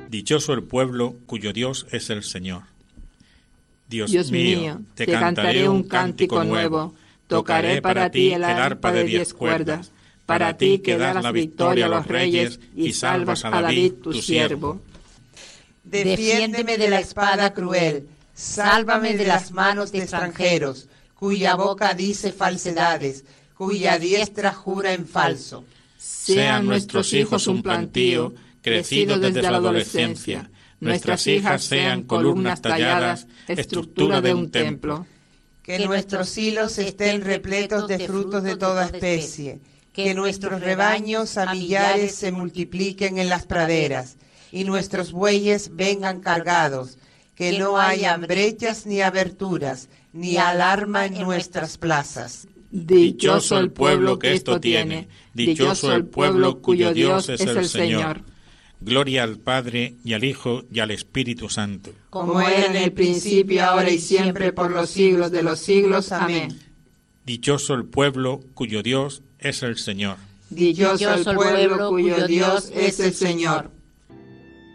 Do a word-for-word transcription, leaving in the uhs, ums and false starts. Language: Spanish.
Dichoso el pueblo cuyo Dios es el Señor. Dios, Dios mío, mío, te cantaré un cántico nuevo, tocaré para ti el arpa de diez cuerdas, para ti que das la victoria a los reyes y salvas a David tu siervo. Defiéndeme de la espada cruel, sálvame de las manos de extranjeros, cuya boca dice falsedades, cuya diestra jura en falso. Sean nuestros hijos un plantío, crecido desde la adolescencia. Nuestras hijas sean columnas talladas, estructura de un templo. Que nuestros hilos estén repletos de frutos de toda especie. Que nuestros rebaños a millares se multipliquen en las praderas, y nuestros bueyes vengan cargados. Que no hayan brechas ni aberturas, ni alarma en nuestras plazas. Dichoso el pueblo que esto tiene, dichoso el pueblo cuyo Dios es el Señor. Gloria al Padre, y al Hijo, y al Espíritu Santo. Como era en el principio, ahora y siempre, por los siglos de los siglos. Amén. Dichoso el pueblo cuyo Dios es el Señor. Dichoso el pueblo cuyo Dios es el Señor.